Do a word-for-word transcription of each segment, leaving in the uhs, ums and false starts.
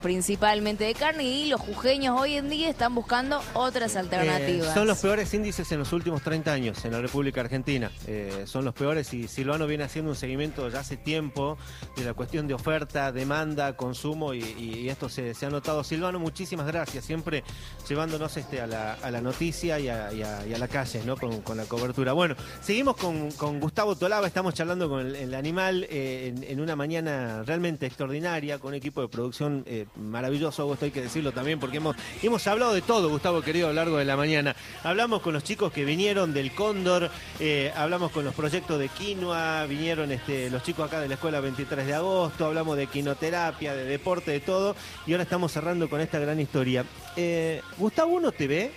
principalmente de carne, y los jujeños hoy en día están buscando otras alternativas. Eh, son los peores índices en los últimos treinta años en la República Argentina. Eh, son los peores, y Silvano viene haciendo un seguimiento ya hace tiempo de la cuestión de oferta, demanda, consumo, y, y, y esto se, se ha notado. Silvano, muchísimas gracias, siempre llevándonos este, a, la, a la noticia y a, y a, y a la calle, ¿no? con, con la cobertura. Bueno, seguimos con, con Gustavo Tolaba, estamos charlando con el, el animal eh, en, en una mañana realmente extraordinaria, con un equipo de producción eh, maravilloso, Augusto, hay que decirlo también, porque hemos, hemos hablado de todo, Gustavo querido, a lo largo de la mañana. Hablamos con los chicos que vinieron del Cóndor, eh, hablamos con los proyectos de quinoa, vinieron este, los chicos acá de la escuela veintitrés de agosto, hablamos de quinoterapia, de deporte, de todo, y ahora estamos cerrando con esta gran historia. Eh, Gustavo, uno te ve,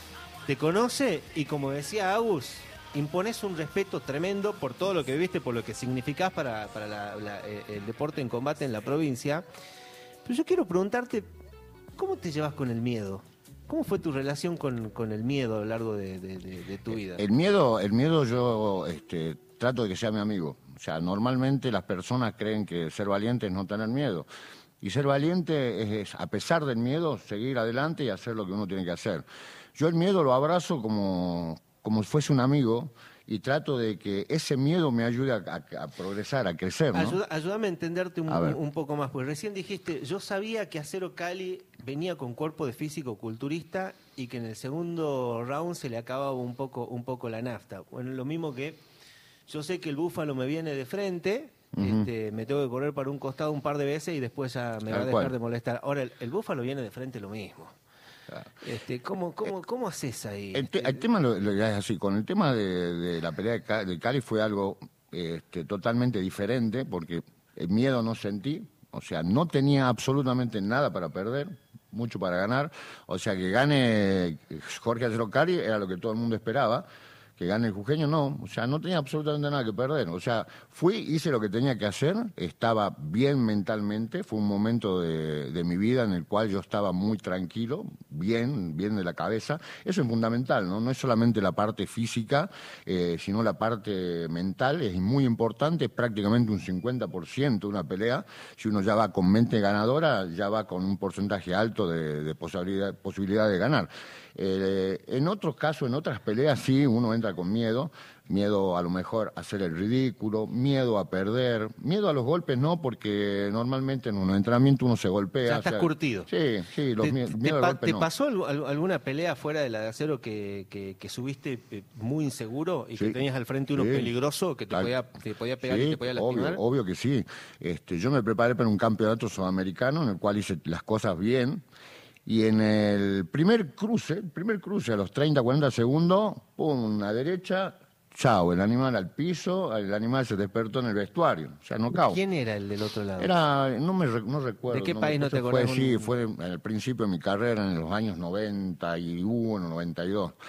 te conoce, y como decía Agus, imponés un respeto tremendo por todo lo que viviste, por lo que significás para, para la, la, el deporte en combate en la provincia. Pero yo quiero preguntarte, ¿cómo te llevas con el miedo? ¿Cómo fue tu relación con, con el miedo a lo largo de, de, de, de tu vida? El miedo, el miedo yo este, trato de que sea mi amigo. O sea, normalmente las personas creen que ser valiente es no tener miedo. Y ser valiente es, es, a pesar del miedo, seguir adelante y hacer lo que uno tiene que hacer. Yo el miedo lo abrazo como, como si fuese un amigo, y trato de que ese miedo me ayude a, a, a progresar, a crecer, ¿no? Ayuda, ayúdame a entenderte un, un, un poco más, pues recién dijiste, yo sabía que Acero Cali venía con cuerpo de físico-culturista y que en el segundo round se le acababa un poco, un poco la nafta. Bueno, lo mismo que yo sé que el Búfalo me viene de frente, uh-huh. este, me tengo que correr para un costado un par de veces y después ya me Tal va a dejar cual. de molestar. Ahora, el, el Búfalo viene de frente lo mismo. Este, ¿cómo, cómo, ¿Cómo haces ahí? El, te, el tema lo, lo es así, con el tema de, de la pelea de Cali, de Cali fue algo este, totalmente diferente, porque el miedo no sentí, o sea, no tenía absolutamente nada para perder, mucho para ganar, o sea, que gane Jorge Acero Cali era lo que todo el mundo esperaba. Que gane el jujeño, no, o sea, no tenía absolutamente nada que perder, o sea, fui, hice lo que tenía que hacer, estaba bien mentalmente, fue un momento de, de mi vida en el cual yo estaba muy tranquilo, bien, bien de la cabeza, eso es fundamental, ¿no? No es solamente la parte física, eh, sino la parte mental, es muy importante, es prácticamente un cincuenta por ciento una pelea, si uno ya va con mente ganadora, ya va con un porcentaje alto de, de posibilidad, posibilidad de ganar. Eh, en otros casos, en otras peleas, sí, uno entra con miedo, miedo a lo mejor a hacer el ridículo, miedo a perder, miedo a los golpes no, porque normalmente en un entrenamiento uno se golpea. Ya estás o sea, curtido. Sí, sí, los ¿Te, miedos te, al golpe ¿Te no. pasó alguna pelea fuera de la de Acero que, que, que subiste muy inseguro y sí, que tenías al frente uno sí, peligroso que te tal, podía, te podía pegar sí, y te podía lastimar? Obvio, obvio que sí. Este, yo me preparé para un campeonato sudamericano en el cual hice las cosas bien. Y en el primer cruce, primer cruce a los treinta, cuarenta segundos, pum, una derecha, chao, el animal al piso, el animal se despertó en el vestuario, o sea, knockout. ¿Quién era el del otro lado? Era, no me no recuerdo. ¿De qué no país me, no te acordás? Fue, sí, fue al principio de mi carrera, en los años noventa y uno, noventa y dos.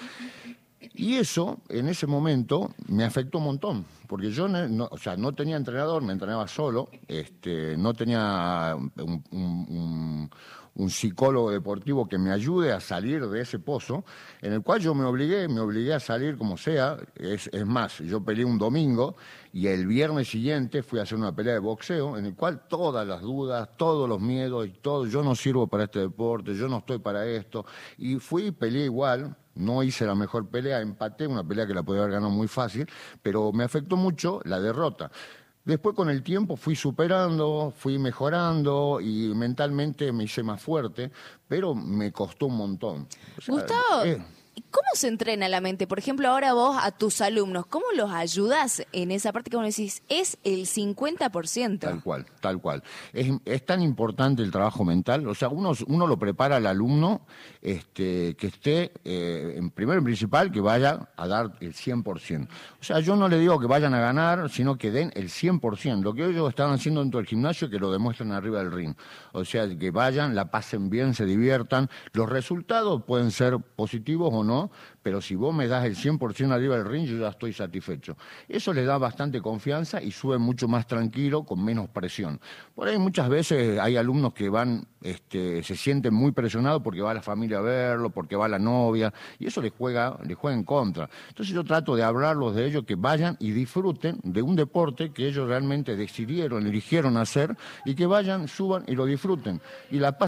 Y eso, en ese momento, me afectó un montón, porque yo no, o sea, no tenía entrenador, me entrenaba solo, este, no tenía un, un, un, un psicólogo deportivo que me ayude a salir de ese pozo, en el cual yo me obligué, me obligué a salir como sea. Es, es más, yo peleé un domingo y el viernes siguiente fui a hacer una pelea de boxeo, en el cual todas las dudas, todos los miedos y todo, yo no sirvo para este deporte, yo no estoy para esto, y fui y peleé igual. No hice la mejor pelea, empaté, una pelea que la podía haber ganado muy fácil, pero me afectó mucho la derrota. Después con el tiempo fui superando, fui mejorando y mentalmente me hice más fuerte, pero me costó un montón. O sea, Gustavo, eh, ¿cómo se entrena la mente? Por ejemplo, ahora vos a tus alumnos, ¿cómo los ayudás en esa parte que vos decís? Es el cincuenta por ciento. Tal cual, tal cual. Es, es tan importante el trabajo mental, o sea, uno, uno lo prepara al alumno este, que esté, eh, en primero y principal, que vaya a dar el cien por ciento. O sea, yo no le digo que vayan a ganar, sino que den el cien por ciento. Lo que ellos están haciendo dentro del gimnasio, que lo demuestren arriba del ring. O sea, que vayan, la pasen bien, se diviertan. Los resultados pueden ser positivos o no, pero si vos me das el cien por ciento arriba del ring, yo ya estoy satisfecho. Eso le da bastante confianza y sube mucho más tranquilo, con menos presión. Por ahí muchas veces hay alumnos que van, este, se sienten muy presionados porque va la familia a verlo, porque va la novia, y eso les juega, les juega en contra. Entonces yo trato de hablarlos de ellos, que vayan y disfruten de un deporte que ellos realmente decidieron, eligieron hacer, y que vayan, suban y lo disfruten. Y la